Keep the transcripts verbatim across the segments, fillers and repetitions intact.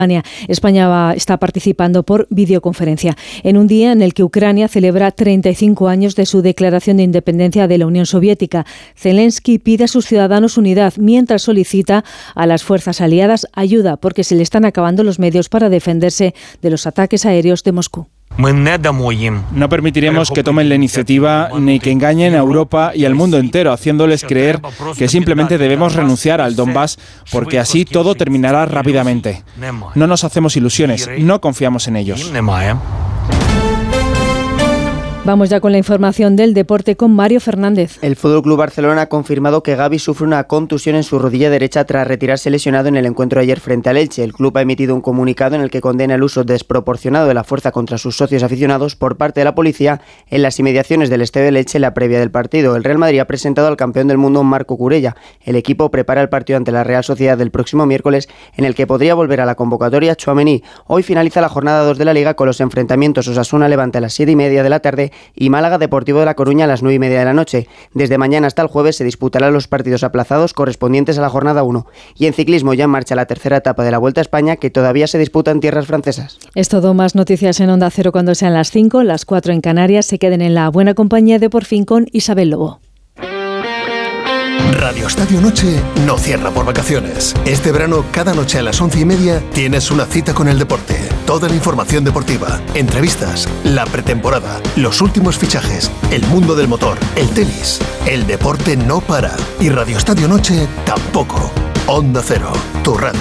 España va, está participando por videoconferencia en un día en el que Ucrania celebra treinta y cinco años de su declaración de independencia de la Unión Soviética. Zelensky pide a sus ciudadanos unidad mientras solicita a las fuerzas aliadas ayuda porque se le están acabando los medios para defenderse de los ataques aéreos de Moscú. No permitiremos que tomen la iniciativa ni que engañen a Europa y al mundo entero, haciéndoles creer que simplemente debemos renunciar al Donbass porque así todo terminará rápidamente. No nos hacemos ilusiones, no confiamos en ellos. Vamos ya con la información del deporte con Mario Fernández. El F C Barcelona ha confirmado que Gavi sufre una contusión en su rodilla derecha tras retirarse lesionado en el encuentro ayer frente al Elche. El club ha emitido un comunicado en el que condena el uso desproporcionado de la fuerza contra sus socios aficionados por parte de la policía en las inmediaciones del estadio del Elche en la previa del partido. El Real Madrid ha presentado al campeón del mundo Marco Curella. El equipo prepara el partido ante la Real Sociedad del próximo miércoles, en el que podría volver a la convocatoria Tchouaméni. Hoy finaliza la jornada dos de la Liga con los enfrentamientos Osasuna-Levante a las siete y media de la tarde y Málaga Deportivo de La Coruña a las nueve y media de la noche. Desde mañana hasta el jueves se disputarán los partidos aplazados correspondientes a la jornada uno. Y en ciclismo ya en marcha la tercera etapa de la Vuelta a España, que todavía se disputa en tierras francesas. Es todo, más noticias en Onda Cero cuando sean las cinco, las cuatro en Canarias. Se queden en la buena compañía de Por Fin con Isabel Lobo. Radio Estadio Noche no cierra por vacaciones. Este verano, cada noche a las once y media, tienes una cita con el deporte. Toda la información deportiva, entrevistas, la pretemporada, los últimos fichajes, el mundo del motor, el tenis. El deporte no para. Y Radio Estadio Noche tampoco. Onda Cero, tu radio.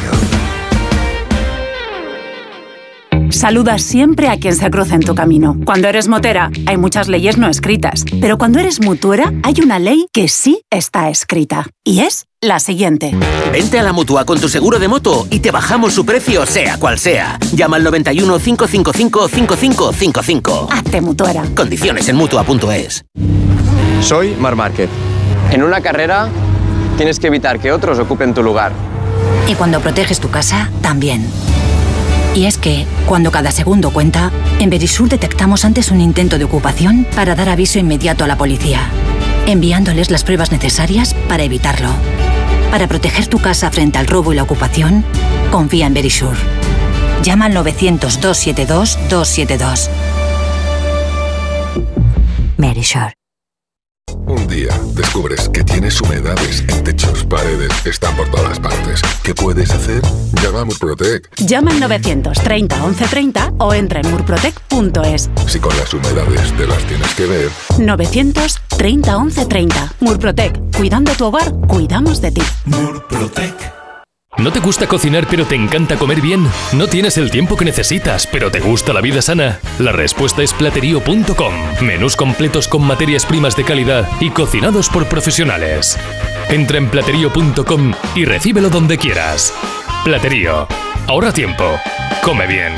Saluda siempre a quien se cruza en tu camino. Cuando eres motera, hay muchas leyes no escritas. Pero cuando eres mutuera, hay una ley que sí está escrita. Y es la siguiente. Vente a la Mutua con tu seguro de moto y te bajamos su precio, sea cual sea. Llama al noventa y uno, cinco cinco cinco, cinco cinco cinco cinco. Hazte mutuera. Condiciones en Mutua punto es. Soy Marc Márquez. En una carrera tienes que evitar que otros ocupen tu lugar. Y cuando proteges tu casa, también. Y es que, cuando cada segundo cuenta, en Verisur detectamos antes un intento de ocupación para dar aviso inmediato a la policía, enviándoles las pruebas necesarias para evitarlo. Para proteger tu casa frente al robo y la ocupación, confía en Verisur. Llama al novecientos, doscientos setenta y dos, doscientos setenta y dos. Verisur. Un día descubres que tienes humedades en techos, paredes, están por todas partes. ¿Qué puedes hacer? Llama a Murprotec. Llama al novecientos treinta, once treinta o entra en murprotec punto es. Si con las humedades te las tienes que ver. novecientos treinta, once treinta. Murprotec. Cuidando tu hogar, cuidamos de ti. Murprotec. ¿No te gusta cocinar pero te encanta comer bien? ¿No tienes el tiempo que necesitas pero te gusta la vida sana? La respuesta es platerío punto com. Menús completos con materias primas de calidad y cocinados por profesionales. Entra en platerío punto com y recíbelo donde quieras. Platerío. Ahorra tiempo. Come bien.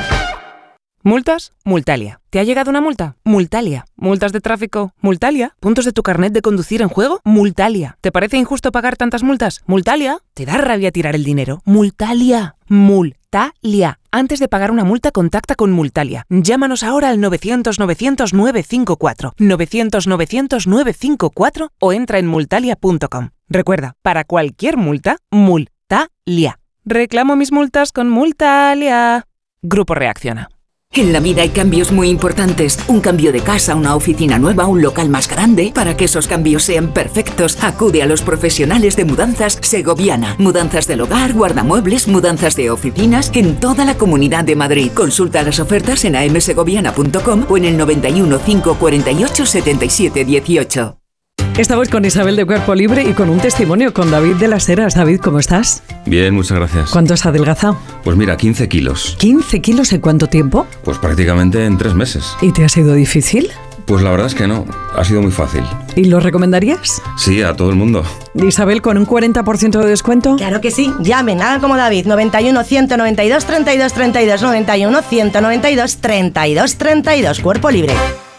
¿Multas? Multalia. ¿Te ha llegado una multa? Multalia. ¿Multas de tráfico? Multalia. ¿Puntos de tu carnet de conducir en juego? Multalia. ¿Te parece injusto pagar tantas multas? Multalia. ¿Te da rabia tirar el dinero? Multalia. Multalia. Antes de pagar una multa, contacta con Multalia. Llámanos ahora al novecientos, novecientos, novecientos cincuenta y cuatro. novecientos, novecientos, novecientos cincuenta y cuatro o entra en multalia punto com. Recuerda, para cualquier multa, Multalia. Reclamo mis multas con Multalia. Grupo Reacciona. En la vida hay cambios muy importantes. Un cambio de casa, una oficina nueva, un local más grande. Para que esos cambios sean perfectos, acude a los profesionales de Mudanzas Segoviana. Mudanzas del hogar, guardamuebles, mudanzas de oficinas en toda la Comunidad de Madrid. Consulta las ofertas en a m segoviana punto com o en el noventa y uno, cinco cuarenta y ocho, setenta y siete dieciocho. Estamos con Isabel de Cuerpo Libre y con un testimonio con David de las Heras. David, ¿cómo estás? Bien, muchas gracias. ¿Cuánto has adelgazado? Pues mira, quince kilos. ¿quince kilos en cuánto tiempo? Pues prácticamente en tres meses. ¿Y te ha sido difícil? Pues la verdad es que no, ha sido muy fácil. ¿Y lo recomendarías? Sí, a todo el mundo. Isabel, ¿con un cuarenta por ciento de descuento? Claro que sí, llamen, hagan como David, noventa y uno, ciento noventa y dos, treinta y dos, treinta y dos, noventa y uno, ciento noventa y dos, treinta y dos, treinta y dos, Cuerpo Libre.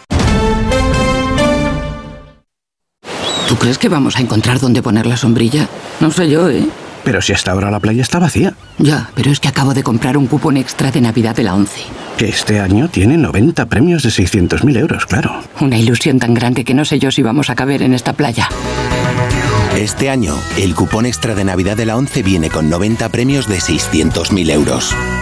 ¿Tú crees que vamos a encontrar dónde poner la sombrilla? No sé yo, ¿eh? Pero si hasta ahora la playa está vacía. Ya, pero es que acabo de comprar un cupón extra de Navidad de la ONCE. Que este año tiene noventa premios de seiscientos mil euros, claro. Una ilusión tan grande que no sé yo si vamos a caber en esta playa. Este año, el cupón extra de Navidad de la ONCE viene con noventa premios de seiscientos mil euros.